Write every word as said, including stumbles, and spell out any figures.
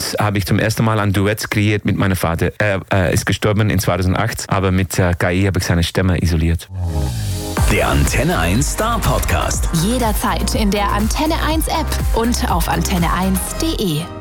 damals habe ich zum ersten Mal ein Duett kreiert mit meinem Vater. Er äh, ist gestorben in zweitausendacht, aber mit äh, K I habe ich seine Stimme isoliert. Der Antenne eins Star Podcast. Jederzeit in der Antenne eins App und auf antenne eins punkt de.